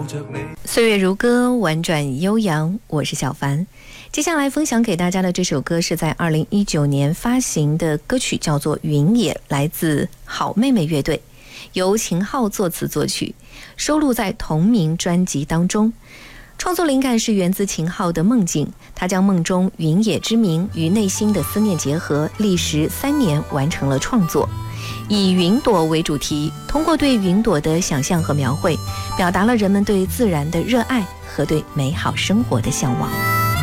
岁月如歌，婉转悠扬，我是小凡。接下来分享给大家的这首歌是在2019年发行的歌曲，叫做《云野》，来自好妹妹乐队，由秦昊作词作曲，收录在同名专辑当中。创作灵感是源自秦昊的梦境，他将梦中云野之名与内心的思念结合，历时3年完成了创作。以云朵为主题，通过对云朵的想象和描绘，表达了人们对自然的热爱和对美好生活的向往。